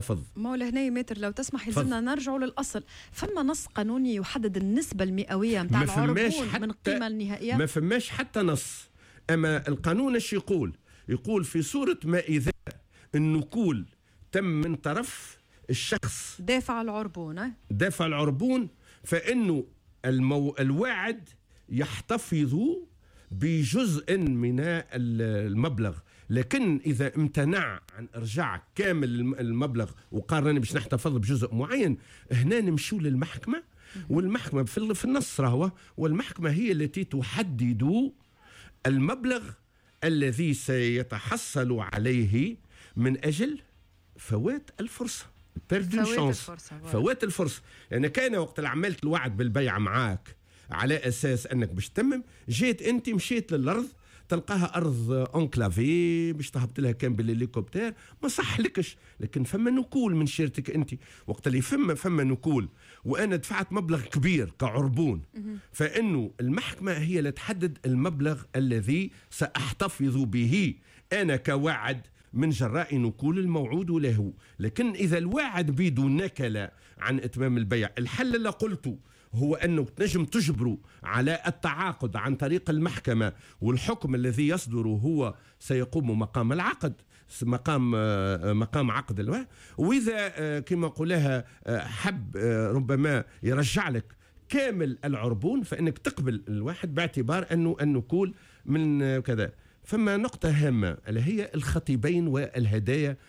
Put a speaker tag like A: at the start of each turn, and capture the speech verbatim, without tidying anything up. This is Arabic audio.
A: يحتفظ.
B: مولا هنا متر لو تسمح يلزمنا نرجعوا للأصل. فما نص قانوني يحدد النسبة المئوية متاع العربون من القيمة النهائية؟
A: ما فماش حتى نص. أما القانون ايش يقول؟ يقول في صورة ما إذا النكول تم من طرف الشخص
B: دافع العربون
A: دافع العربون فإنه المو... الواعد يحتفظ بجزء من المبلغ، لكن إذا امتنع عن إرجاع كامل المبلغ وقال راني باش نحتفظ بجزء معين، هنا نمشوا للمحكمة، والمحكمة في النص راهو، والمحكمة هي التي تحدد المبلغ الذي سيتحصل عليه من أجل فوات الفرصة.
B: فوات الفرصة
A: فوات الفرصة يعني كان وقت عملت الوعد بالبيع معاك على أساس أنك باش تتمم، جيت أنت مشيت للأرض تلقاها أرض أنكلافي باش تهبط لها كان بالهليكوبتر، ما صح لكش، لكن فما نكول من شيرتك أنت. وقت اللي فما فما نكول وأنا دفعت مبلغ كبير كعربون، فإنه المحكمة هي اللي تحدد المبلغ الذي سأحتفظ به أنا كواعد من جراء نكول الموعود له. لكن إذا الواعد بيدو نكل عن إتمام البيع، الحل اللي قلته هو أنه تنجم تجبروا على التعاقد عن طريق المحكمة، والحكم الذي يصدر هو سيقوم مقام العقد، مقام مقام عقد الوعد. وإذا كما قلها حب ربما يرجع لك كامل العربون، فإنك تقبل الواحد باعتبار أنه النكول من كذا. فما نقطة هامة اللي هي الخطيبين والهدايا